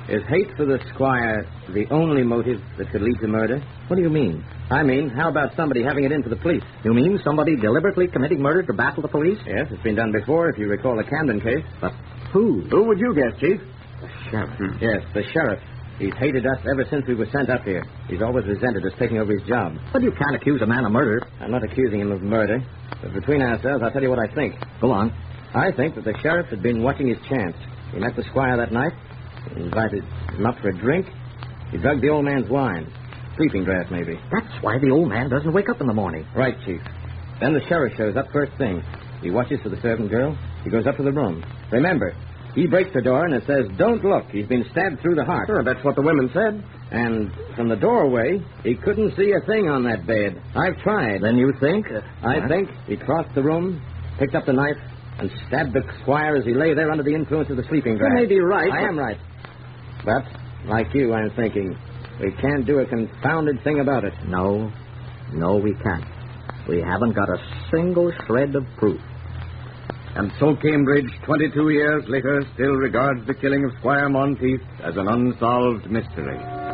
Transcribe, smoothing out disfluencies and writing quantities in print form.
Is hate for the squire the only motive that could lead to murder? What do you mean? I mean, how about somebody having it in for the police? You mean somebody deliberately committing murder to baffle the police? Yes, it's been done before, if you recall the Camden case. But who? Who would you guess, Chief? The sheriff. Yes, the sheriff. He's hated us ever since we were sent up here. He's always resented us taking over his job. But you can't accuse a man of murder. I'm not accusing him of murder, but between ourselves, I'll tell you what I think. Go on. I think that the sheriff had been watching his chance. He met the squire that night, invited him up for a drink. He drugged the old man's wine. Sleeping draught, maybe. That's why the old man doesn't wake up in the morning. Right, Chief. Then the sheriff shows up first thing. He watches for the servant girl. He goes up to the room. Remember, he breaks the door and it says, "Don't look. He's been stabbed through the heart." Sure, that's what the women said. And from the doorway, he couldn't see a thing on that bed. I've tried. Then you think? I think he crossed the room, picked up the knife, and stabbed the squire as he lay there under the influence of the sleeping draught. You may be right. I am right. But, like you, I'm thinking, we can't do a confounded thing about it. No, we can't. We haven't got a single shred of proof. And so Cambridge, 22 years later, still regards the killing of Squire Monteith as an unsolved mystery.